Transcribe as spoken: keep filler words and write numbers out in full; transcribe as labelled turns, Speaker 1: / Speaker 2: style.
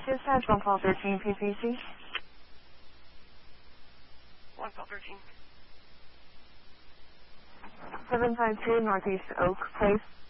Speaker 1: Dispatch one call thirteen P P C.
Speaker 2: one call thirteen.
Speaker 1: seven five two Northeast Oak Place.